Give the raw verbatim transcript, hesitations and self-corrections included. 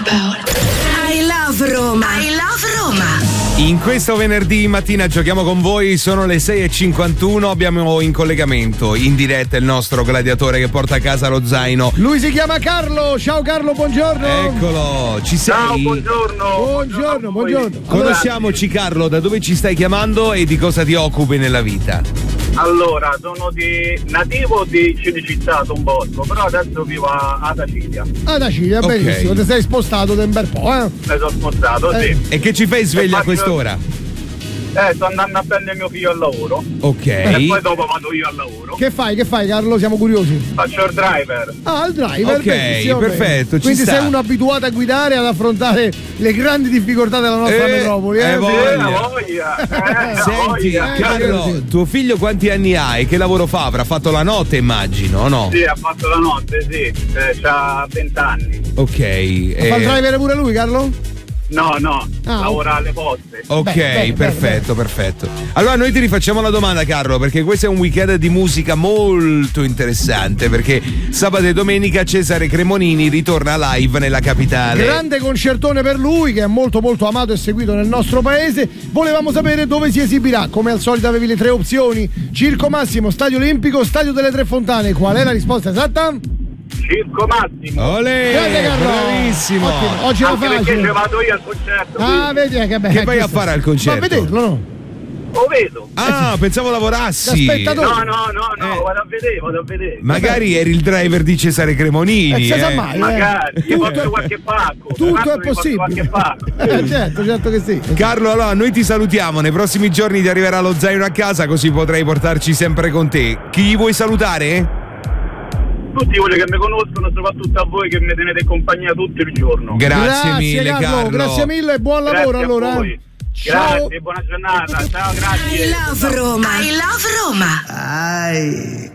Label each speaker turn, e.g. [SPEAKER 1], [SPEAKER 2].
[SPEAKER 1] about. I love Roma. I love Roma.
[SPEAKER 2] In questo venerdì mattina giochiamo con voi, sono le sei e cinquantuno, abbiamo in collegamento, in diretta il nostro gladiatore che porta a casa lo zaino.
[SPEAKER 3] Lui si chiama Carlo, ciao Carlo, buongiorno.
[SPEAKER 2] Eccolo, ci sei?
[SPEAKER 4] Ciao, buongiorno.
[SPEAKER 3] Buongiorno, buongiorno.
[SPEAKER 2] Conosciamoci Carlo, da dove ci stai chiamando e di cosa ti occupi nella vita?
[SPEAKER 4] Allora, sono di nativo di Cinecittà, Don Bosco, però adesso vivo a, ad Acilia.
[SPEAKER 3] Ad Acilia,
[SPEAKER 2] Ok.
[SPEAKER 3] benissimo, ti sei spostato da un bel po', eh?
[SPEAKER 4] Mi sono spostato,
[SPEAKER 3] Eh.
[SPEAKER 4] sì.
[SPEAKER 2] E che ci fai sveglia a
[SPEAKER 4] faccio-
[SPEAKER 2] quest'ora?
[SPEAKER 4] Eh, sto andando a prendere mio figlio al lavoro.
[SPEAKER 2] Ok.
[SPEAKER 4] E poi dopo vado io al lavoro.
[SPEAKER 3] Che fai, che fai Carlo? Siamo curiosi.
[SPEAKER 4] Faccio il driver.
[SPEAKER 3] Ah, il driver.
[SPEAKER 2] Ok,
[SPEAKER 3] benissimo,
[SPEAKER 2] perfetto,
[SPEAKER 3] bene.
[SPEAKER 2] ci
[SPEAKER 3] Quindi
[SPEAKER 2] sta.
[SPEAKER 3] sei uno abituato a guidare e ad affrontare le grandi difficoltà della nostra
[SPEAKER 2] Eh,
[SPEAKER 3] metropoli, eh?
[SPEAKER 2] eh,
[SPEAKER 4] Eh,
[SPEAKER 2] voglia.
[SPEAKER 4] la voglia. Eh, la
[SPEAKER 2] Senti,
[SPEAKER 4] voglia.
[SPEAKER 3] eh,
[SPEAKER 2] Carlo,
[SPEAKER 3] sì.
[SPEAKER 2] tuo figlio quanti anni ha e che lavoro fa? Avrà fatto la notte, immagino, no?
[SPEAKER 4] Sì, ha fatto la notte, sì. Eh, c'ha venti anni.
[SPEAKER 2] Ok.
[SPEAKER 3] Fa il
[SPEAKER 2] eh,
[SPEAKER 3] driver pure lui, Carlo?
[SPEAKER 4] No, no,
[SPEAKER 3] Ah,
[SPEAKER 4] lavora alle poste.
[SPEAKER 2] Ok,
[SPEAKER 3] Bene, bene,
[SPEAKER 2] perfetto, perfetto. Allora noi ti rifacciamo la domanda, Carlo, perché questo è un weekend di musica molto interessante, perché sabato e domenica Cesare Cremonini ritorna live nella capitale.
[SPEAKER 3] Grande concertone per lui, che è molto molto amato e seguito nel nostro paese. Volevamo sapere dove si esibirà. Come al solito avevi le tre opzioni: Circo Massimo, Stadio Olimpico, Stadio delle Tre Fontane. Qual è la risposta esatta?
[SPEAKER 4] Circo Massimo.
[SPEAKER 2] Olè,
[SPEAKER 3] Grande Carlo!
[SPEAKER 2] bravissimo.
[SPEAKER 3] Ottimo. Oggi era
[SPEAKER 4] Anche perché
[SPEAKER 3] facile.
[SPEAKER 4] ci vado io al concerto.
[SPEAKER 3] Ah,
[SPEAKER 4] quindi
[SPEAKER 3] vedi che bello.
[SPEAKER 2] Che vai a fare al concerto?
[SPEAKER 3] Ma a vederlo, no?
[SPEAKER 4] Lo vedo.
[SPEAKER 2] Ah, pensavo lavorassi.
[SPEAKER 3] Aspettatore.
[SPEAKER 4] No, no, no, no,
[SPEAKER 2] Eh.
[SPEAKER 4] vado a vedere, vado a vedere.
[SPEAKER 2] Magari eri il driver di Cesare Cremonini.
[SPEAKER 3] Eh, si sa
[SPEAKER 2] eh.
[SPEAKER 3] mai, eh.
[SPEAKER 4] Magari, gli
[SPEAKER 3] Tutto
[SPEAKER 4] faccio
[SPEAKER 3] è-
[SPEAKER 4] qualche pacco.
[SPEAKER 3] Tutto
[SPEAKER 4] Tanto
[SPEAKER 3] è
[SPEAKER 4] gli faccio
[SPEAKER 3] possibile.
[SPEAKER 4] qualche pacco.
[SPEAKER 3] Eh, certo, certo che sì.
[SPEAKER 2] Carlo, allora noi ti salutiamo. Nei prossimi giorni ti arriverà lo zaino a casa, così potrai portarci sempre con te. Chi vuoi salutare?
[SPEAKER 4] Tutti quelli che mi conoscono, soprattutto a voi che mi tenete compagnia tutto il giorno.
[SPEAKER 2] Grazie, mille, Carlo.
[SPEAKER 3] Grazie mille e buon
[SPEAKER 4] Grazie
[SPEAKER 3] lavoro
[SPEAKER 4] a
[SPEAKER 3] allora.
[SPEAKER 4] voi.
[SPEAKER 3] Ciao.
[SPEAKER 4] Grazie, buona giornata. Ciao, grazie.
[SPEAKER 1] I love Roma. I love Roma.
[SPEAKER 5] Ai.